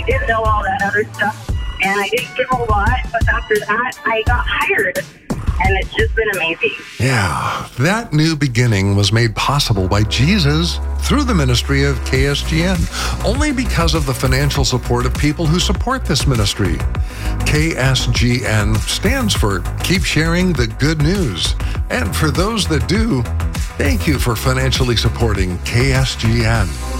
Didn't know all that other stuff, and I didn't give a lot, but after that, I got hired, and it's just been amazing. Yeah, that new beginning was made possible by Jesus through the ministry of KSGN, only because of the financial support of people who support this ministry. KSGN stands for Keep Sharing the Good News. And for those that do, thank you for financially supporting KSGN.